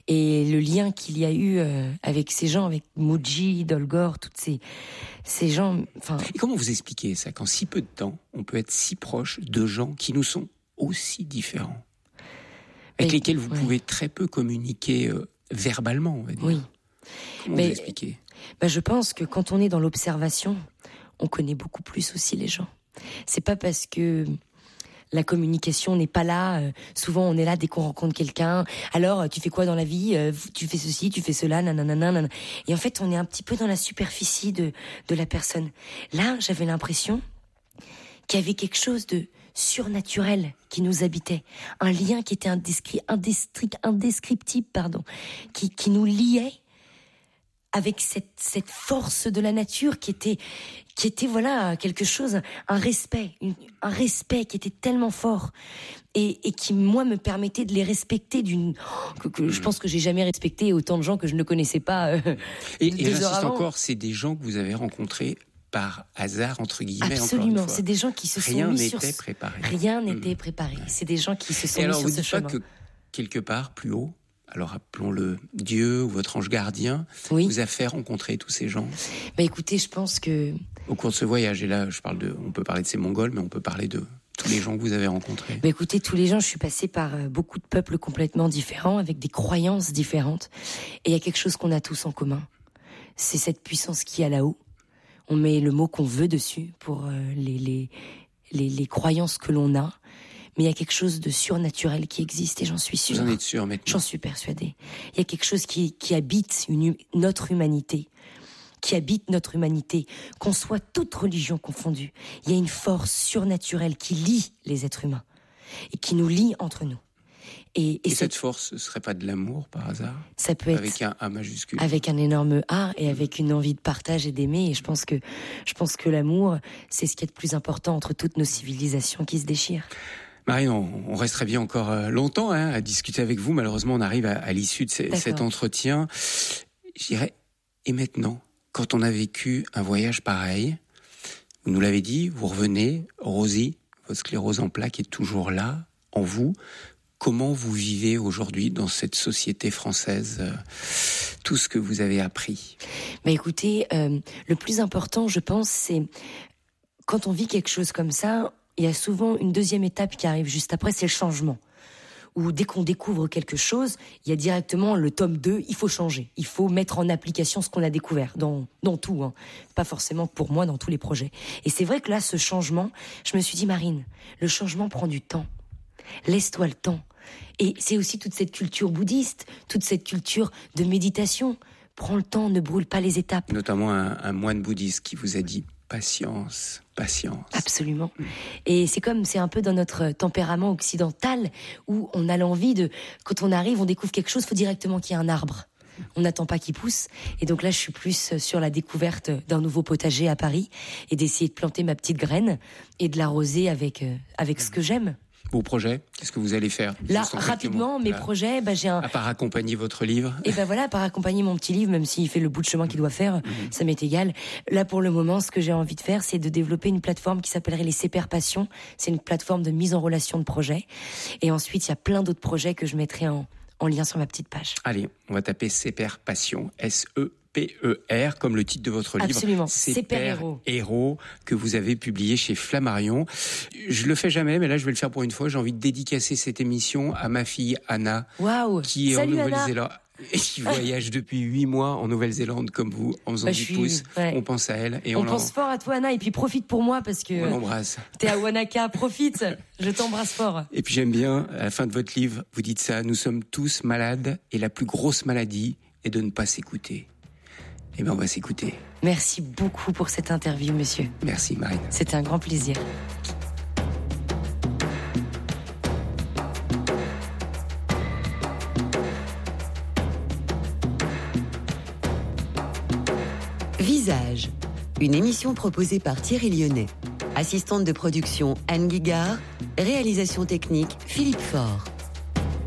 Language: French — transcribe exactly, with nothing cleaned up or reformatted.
Et le lien qu'il y a eu euh, avec ces gens, avec Mooji, Dolgor, toutes ces, ces gens... Et comment vous expliquez ça, qu'en si peu de temps, on peut être si proche de gens qui nous sont aussi différents, avec mais, lesquels vous ouais. pouvez très peu communiquer euh, verbalement, on va dire. Oui. Comment mais, vous expliquez bah, Je pense que quand on est dans l'observation, on connaît beaucoup plus aussi les gens. C'est pas parce que la communication n'est pas là. Euh, souvent, on est là dès qu'on rencontre quelqu'un. Alors, tu fais quoi dans la vie ? euh, Tu fais ceci, tu fais cela, nanana, nanana. Et en fait, on est un petit peu dans la superficie de, de la personne. Là, j'avais l'impression qu'il y avait quelque chose de surnaturel qui nous habitait. Un lien qui était indescri- indescri- indescriptible, pardon, qui, qui nous liait avec cette, cette force de la nature qui était, qui était voilà quelque chose, un respect, une, un respect qui était tellement fort et, et qui moi me permettait de les respecter d'une que, que je pense que j'ai jamais respecté autant de gens que je ne connaissais pas. Euh, et et j'insiste encore, c'est des gens que vous avez rencontrés par hasard entre guillemets. Absolument, encore une fois. C'est des gens qui se Rien sont mis sur. Rien n'était préparé. Rien n'était préparé. C'est des gens qui se sont et mis alors, sur ce chemin. Et alors, vous dites pas que quelque part plus haut, alors appelons-le Dieu ou votre ange gardien, oui. vous a fait rencontrer tous ces gens. Bah écoutez, je pense que au cours de ce voyage, et là, je parle de, on peut parler de ces Mongols, mais on peut parler de tous les gens que vous avez rencontrés. Bah écoutez, tous les gens, je suis passée par beaucoup de peuples complètement différents, avec des croyances différentes, et il y a quelque chose qu'on a tous en commun. C'est cette puissance qui est là-haut. On met le mot qu'on veut dessus pour les les les, les croyances que l'on a. Mais il y a quelque chose de surnaturel qui existe et j'en suis sûre. Vous en êtes sûre maintenant ? J'en suis persuadée. Il y a quelque chose qui, qui habite une, notre humanité, qui habite notre humanité, qu'on soit toute religion confondue. Il y a une force surnaturelle qui lie les êtres humains et qui nous lie entre nous. Et, et, et cette force, ce serait pas de l'amour par hasard ? Ça peut être avec un A majuscule. Avec un énorme A et avec une envie de partage et d'aimer. Et je pense que je pense que l'amour, c'est ce qui est le plus important entre toutes nos civilisations qui se déchirent. Marine, on, on resterait bien encore longtemps hein, à discuter avec vous. Malheureusement, on arrive à, à l'issue de ce, cet entretien. Je dirais, et maintenant, quand on a vécu un voyage pareil, vous nous l'avez dit, vous revenez, Rosie, votre sclérose en plaques est toujours là, en vous. Comment vous vivez aujourd'hui dans cette société française euh, tout ce que vous avez appris ? Bah écoutez, euh, le plus important, je pense, c'est quand on vit quelque chose comme ça, il y a souvent une deuxième étape qui arrive juste après, c'est le changement. Où dès qu'on découvre quelque chose, il y a directement le tome deux, il faut changer. Il faut mettre en application ce qu'on a découvert, dans, dans tout. Hein. Pas forcément pour moi, dans tous les projets. Et c'est vrai que là, ce changement, je me suis dit, Marine, le changement prend du temps. Laisse-toi le temps. Et c'est aussi toute cette culture bouddhiste, toute cette culture de méditation. Prends le temps, ne brûle pas les étapes. Notamment un, un moine bouddhiste qui vous a dit patience, patience. Absolument. Et c'est comme, c'est un peu dans notre tempérament occidental où on a l'envie de, quand on arrive, on découvre quelque chose, il faut directement qu'il y ait un arbre. On n'attend pas qu'il pousse. Et donc là, je suis plus sur la découverte d'un nouveau potager à Paris et d'essayer de planter ma petite graine et de l'arroser avec, euh, avec ce que j'aime. Vos projets, qu'est-ce que vous allez faire ? Là, rapidement, mes là, projets, bah, j'ai un... À part accompagner votre livre. Et ben voilà, à part accompagner mon petit livre, même s'il fait le bout de chemin qu'il doit faire, mmh. ça m'est égal. Là, pour le moment, ce que j'ai envie de faire, c'est de développer une plateforme qui s'appellerait les C P R Passion. C'est une plateforme de mise en relation de projets. Et ensuite, il y a plein d'autres projets que je mettrai en, en lien sur ma petite page. Allez, on va taper C P R Passion, S E P E R, comme le titre de votre livre. Absolument, C P R Héros. Héros, que vous avez publié chez Flammarion. Je le fais jamais, mais là, je vais le faire pour une fois. J'ai envie de dédicacer cette émission à ma fille Anna, wow. qui est Salut, en Nouvelle-Zélande. Et qui voyage depuis huit mois en Nouvelle-Zélande comme vous, en faisant bah, du pouce. Ouais. On pense à elle. Et on on pense fort à toi, Anna, et puis profite pour moi parce que. On l'embrasse. T'es à Wanaka, profite. Je t'embrasse fort. Et puis j'aime bien, à la fin de votre livre, vous dites ça, nous sommes tous malades et la plus grosse maladie est de ne pas s'écouter. Eh bien, on va s'écouter. Merci beaucoup pour cette interview, monsieur. Merci, Marine. C'était un grand plaisir. Visage, une émission proposée par Thierry Lyonnais. Assistante de production Anne Guigard, réalisation technique Philippe Faure.